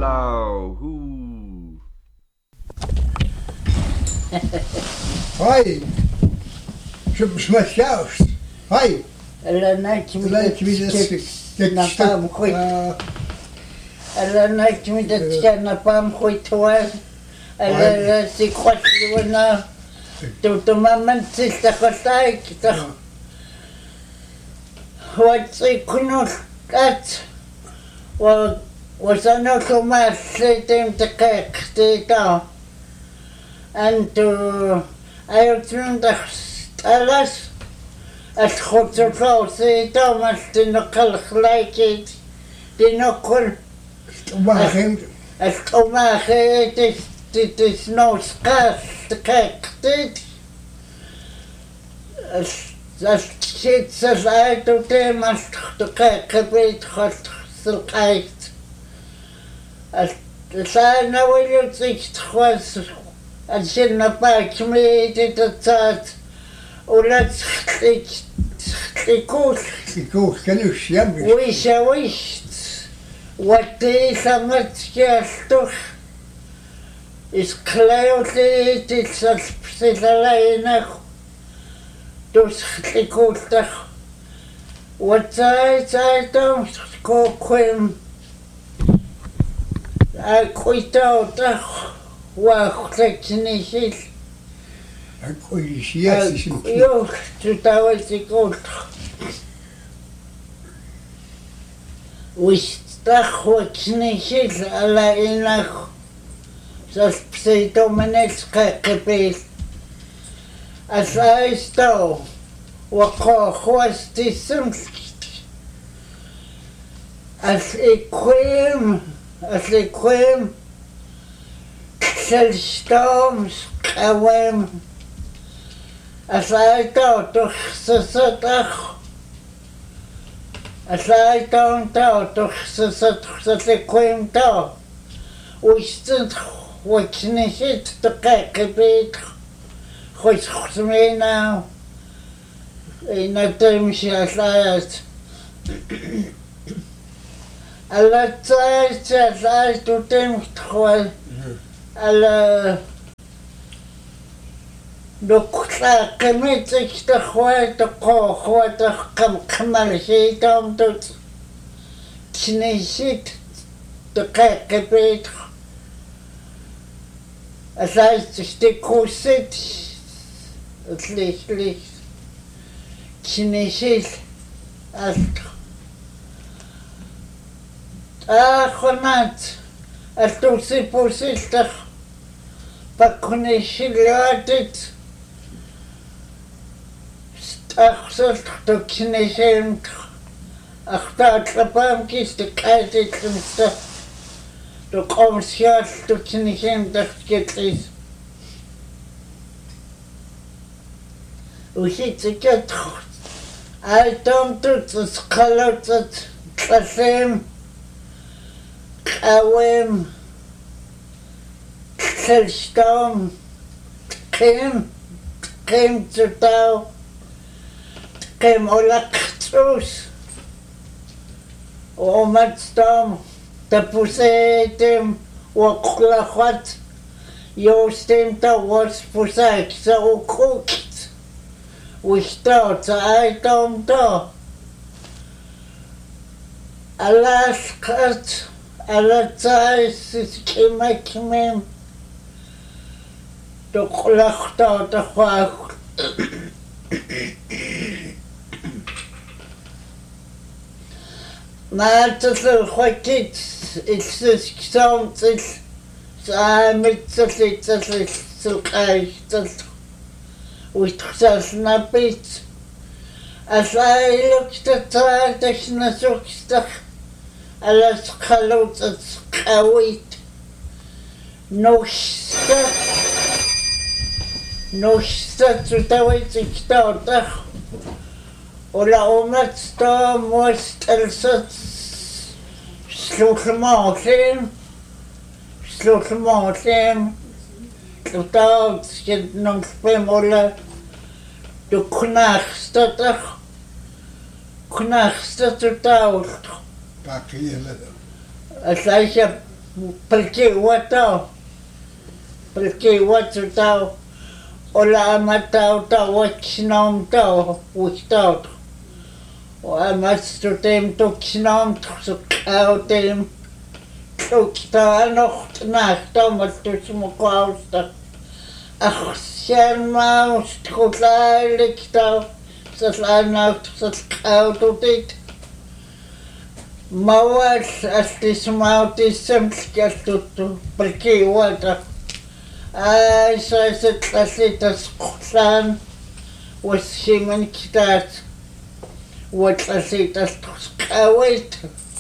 Hallo. Hoi. Met juist. Hoi. Ellernach mit na pam khoi. Ellernach mit na pam khoi toa. Ella si khotwana. Tu mamman sista khosai kita. What's kunul kat. Was ano kuma sitem tekta. And I turned the alas as khotso se Thomas dinokal khlayki dinokul Wagen. as koma it is no scarce the cake as shit as I to them as the cake bit hot silkite as the sign now will you think was as in the back me did the thought let's Ik ken u sjemmen. wish what is a much toch is clearly it's a special dus gekoeltig wat I don't go kwam I quit out wacht ik niet Ik gooi sies. Jo, tu ik ook. Wist wat niet alleen zoals pseudomenetska gebeeld. Als hij stou, wat was die soms. Als ik kwam, zelfs kwam. As I thought toch toch as I don't toch dat ik kwam toch wist het wat niet te kijken beet goed mee nou in het temsje als het alle tijd als hij doet hem gewoon alle Dokter kemit ik de goede goede kamal heetom tot knesit de kijkebet als hij zich de koset het licht knesit als als tu se posistig paknesilatet Ach, so doch nicht ach, da klapam kist de kaitet zum du kommst ja du nicht das geht ist. Und ich get I don't do this color that kasem kawem Selstom came to tau Kem olaktrus o matstom te pusetem waklachat jostem ta was pusak so cooked we start I don't know Alaskat alatais is kemakmem doklachta ta khwa Maar het is een goed iets. Het is soms iets. Met zo krijg dat. Hoe het snap iets. Als hij lukt het dat je naar zoekt. Alles gelooft het kwijt. Nog staat zo weet ik dat. Ola omat sta most elsat slutmaten totalt skid nog spem ola du knachst totalt Pak je. als ik Perché what tau ola amatau tau waksnom tau wistau o amastu tem tuksnom tukau tem tukta nocht nacht tau matus mokausta ach sen maus tukailik tau saslanaut saskau tutit Mauas astis mautis semskiastutu pergi wata. Ai soiset asitas kusan was himan kitat wat asitas kawait.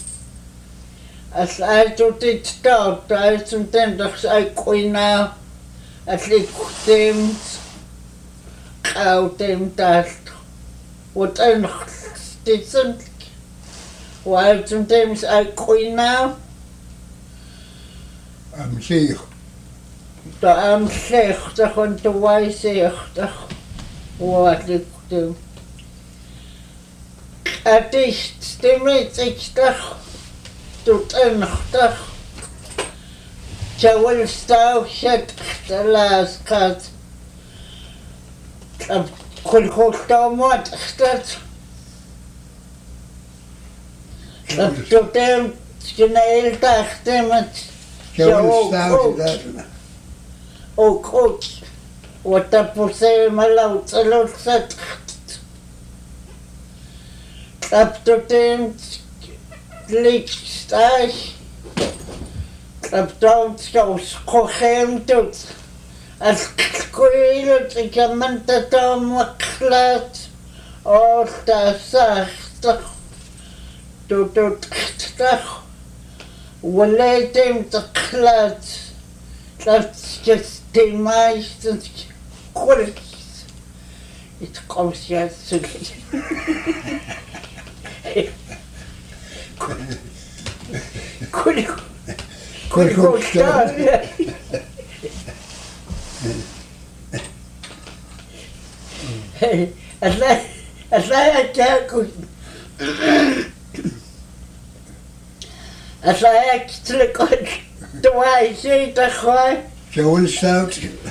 As aitutit taut aitun tendaks aikuina atlikutim kautim tast. Wat ein stitsen While sometimes I queen now, I'm sick. I'm slecht on the way zegt wat ik doe. Het is stemmet ik dag tot een dag. Zo wil staan zet de laatste kat. Ik kon staan wat dat. Tot hem snel dachten met Zo stout dat. ook goed. Wat dat voor maar laut zet. Tot hem lichtstaag. Tot zo schoon doet. Als ik ik heb mijn tatoe geklaard. Oh, dat zacht. Tot dag. Wanneer dem te klaar. Dat is de meeste kort. Het komt ja zo. Kon staan. Het lijkt goed. Als ik terug de wijze te gaan. Zo stout.